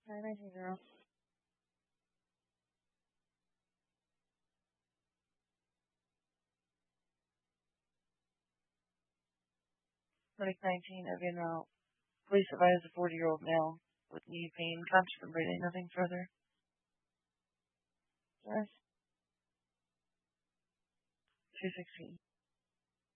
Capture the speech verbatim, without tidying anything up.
nine nineteen zero. twenty nineteen Evian route. Police advise a forty-year-old male with knee pain, conscious and breathing, nothing further. Yes. two sixteen.